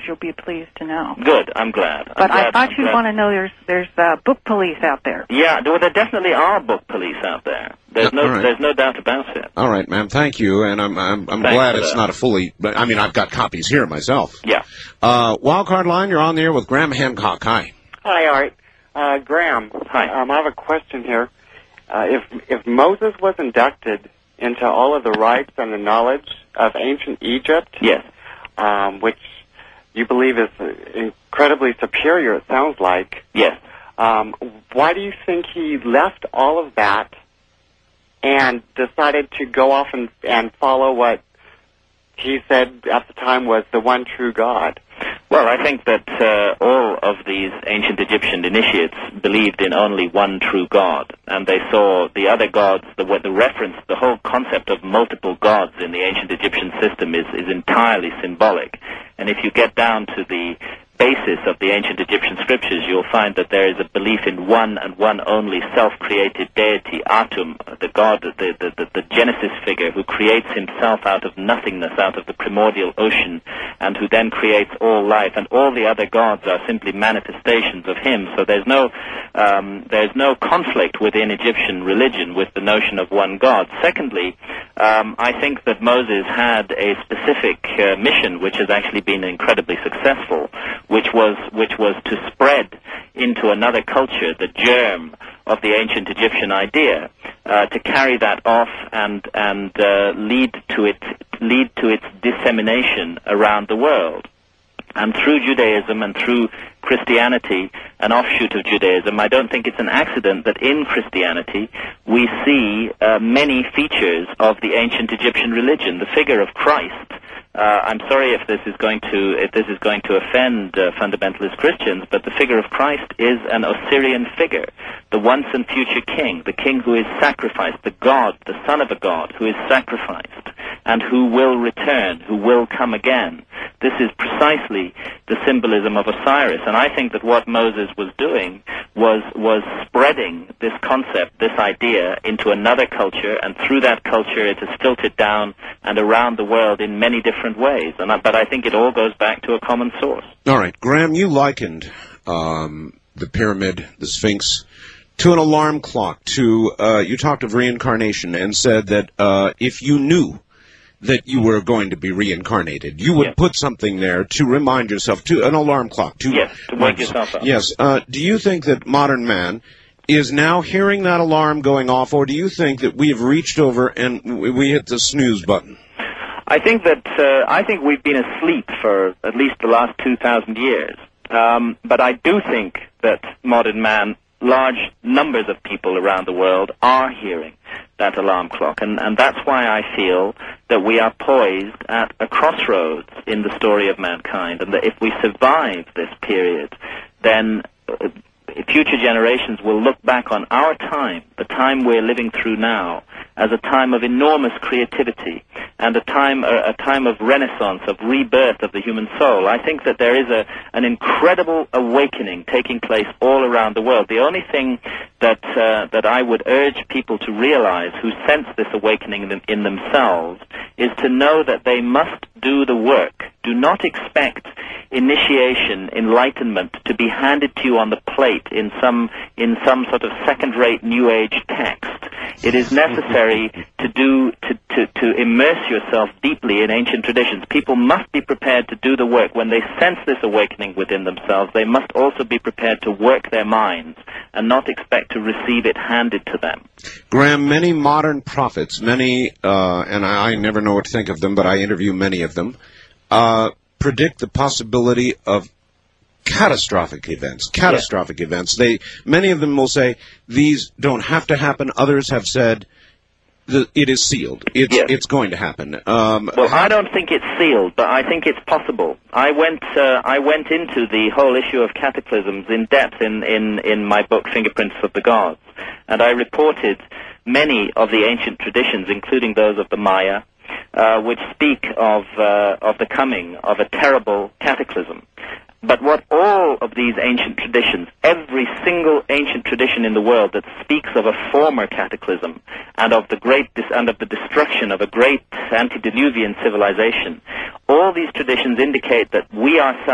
you'll be pleased to know. Good. I'm glad. But I thought you'd want to know there's book police out there. Yeah, well, there definitely are book police out there. There's no doubt about it. All right, ma'am. Thank you, and I'm glad it's not a fully. I mean, I've got copies here myself. Yeah. Wildcard line, you're on the air with Graham Hancock. Hi. Hi, Art. Graham. Hi. I have a question here. If Moses was inducted into all of the rights and the knowledge of ancient Egypt, yes, which you believe is incredibly superior, it sounds like. Yes. Why do you think he left all of that and decided to go off and follow what he said at the time was the one true God? Well, I think that all of these ancient Egyptian initiates believed in only one true God, and they saw the other gods, the reference, the whole concept of multiple gods in the ancient Egyptian system is entirely symbolic. And if you get down to the basis of the ancient Egyptian scriptures, you'll find that there is a belief in one and one only self-created deity, Atum, the god, the Genesis figure who creates himself out of nothingness, out of the primordial ocean, and who then creates all life, and all the other gods are simply manifestations of him. So there's no conflict within Egyptian religion with the notion of one God. Secondly, I think that Moses had a specific mission which has actually been incredibly successful, which was to spread into another culture the germ of the ancient Egyptian idea, to carry that off and lead to its dissemination around the world. And through Judaism and through Christianity, an offshoot of Judaism, I don't think it's an accident that in Christianity we see many features of the ancient Egyptian religion. The figure of Christ. I'm sorry if this is going to offend fundamentalist Christians, but the figure of Christ is an Osirian figure, the once and future king, the king who is sacrificed, the God, the son of a God who is sacrificed and who will return, who will come again. This is precisely the symbolism of Osiris, and I think that what Moses was doing was spreading this concept, this idea, into another culture, and through that culture it has filtered down and around the world in many different ways. But I think it all goes back to a common source. All right, Graham, you likened the pyramid, the Sphinx, to an alarm clock. You talked of reincarnation and said that if you knew that you were going to be reincarnated, you would put something there to remind yourself, to an alarm clock. To wake yourself up. Yes. Do you think that modern man is now hearing that alarm going off, or do you think that we have reached over and we hit the snooze button? I think we've been asleep for at least the last 2,000 years. But I do think that modern man, large numbers of people around the world, are hearing that alarm clock. And that's why I feel that we are poised at a crossroads in the story of mankind, and that if we survive this period, then future generations will look back on our time, the time we're living through now, as a time of enormous creativity and a time of renaissance, of rebirth of the human soul. I think that there is an incredible awakening taking place all around the world. The only thing that I would urge people to realize who sense this awakening in themselves is to know that they must do the work. Do not expect initiation, enlightenment to be handed to you on the plate in some sort of second-rate New Age text. It is necessary to immerse yourself deeply in ancient traditions. People must be prepared to do the work. When they sense this awakening within themselves, they must also be prepared to work their minds and not expect to receive it handed to them. Graham, many modern prophets, and I never know what to think of them, but I interview many of them, predict the possibility of catastrophic events. Many of them will say, these don't have to happen. Others have said, it is sealed. It's going to happen. Well, I don't think it's sealed, but I think it's possible. I went into the whole issue of cataclysms in depth in my book, Fingerprints of the Gods, and I reported many of the ancient traditions, including those of the Maya, which speak of the coming of a terrible cataclysm. But what all of these ancient traditions, every single ancient tradition in the world that speaks of a former cataclysm and of the destruction of a great antediluvian civilization, all these traditions indicate that we ourselves